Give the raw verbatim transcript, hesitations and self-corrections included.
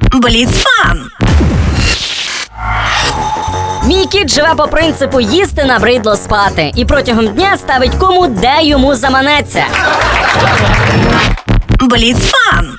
Бліцфан. Мій кіт живе по принципу їсти набридло спати і протягом дня ставить кому де йому заманеться. Бліцфан.